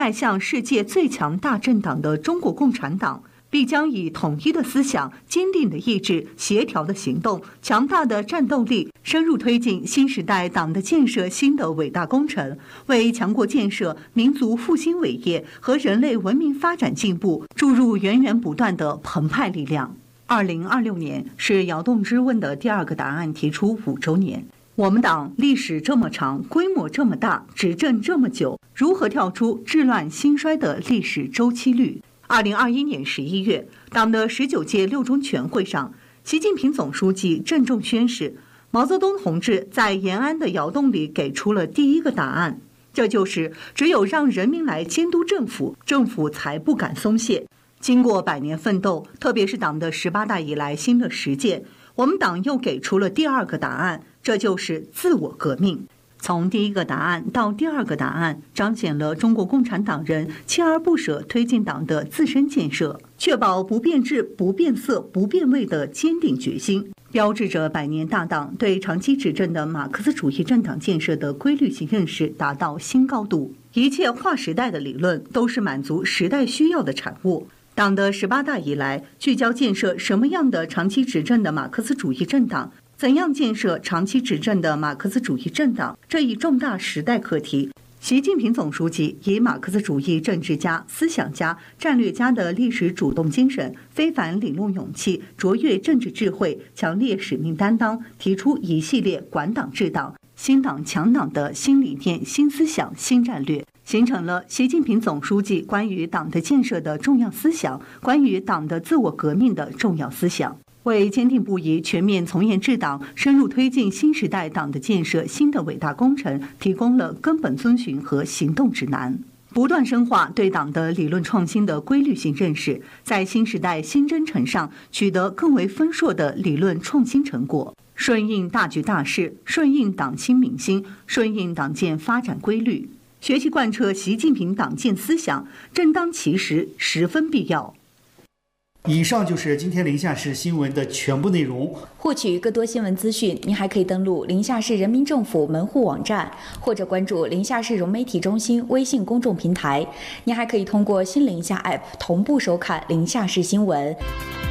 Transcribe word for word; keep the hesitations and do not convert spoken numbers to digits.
迈向世界最强大政党的中国共产党，必将以统一的思想、坚定的意志、协调的行动、强大的战斗力，深入推进新时代党的建设新的伟大工程，为强国建设、民族复兴伟业和人类文明发展进步注入源源不断的澎湃力量。二零二六年是窑洞之问的第二个答案提出五周年。我们党历史这么长，规模这么大，执政这么久，如何跳出治乱兴衰的历史周期率？二零二一年十一月，党的十九届六中全会上，习近平总书记郑重宣示，毛泽东同志在延安的窑洞里给出了第一个答案，这就是只有让人民来监督政府，政府才不敢松懈。经过百年奋斗，特别是党的十八大以来新的实践，我们党又给出了第二个答案，这就是自我革命。从第一个答案到第二个答案，彰显了中国共产党人锲而不舍推进党的自身建设，确保不变质、不变色、不变味的坚定决心，标志着百年大党对长期执政的马克思主义政党建设的规律性认识达到新高度。一切划时代的理论都是满足时代需要的产物。党的十八大以来，聚焦建设什么样的长期执政的马克思主义政党，怎样建设长期执政的马克思主义政党这一重大时代课题，习近平总书记以马克思主义政治家、思想家、战略家的历史主动精神、非凡理论勇气、卓越政治智慧、强烈使命担当，提出一系列管党治党、新党强党的新理念、新思想、新战略，形成了习近平总书记关于党的建设的重要思想，关于党的自我革命的重要思想，为坚定不移全面从严治党、深入推进新时代党的建设新的伟大工程提供了根本遵循和行动指南。不断深化对党的理论创新的规律性认识，在新时代新征程上取得更为丰硕的理论创新成果，顺应大局大势，顺应党心民心，顺应党建发展规律，学习贯彻习近平党建思想，正当其时，十分必要。 以上就是今天临夏市新闻的全部内容。 获取更多新闻资讯，您还可以登录临夏市人民政府门户网站，或者关注临夏市融媒体中心微信公众平台。您还可以通过新临夏 App 同步收看临夏市新闻。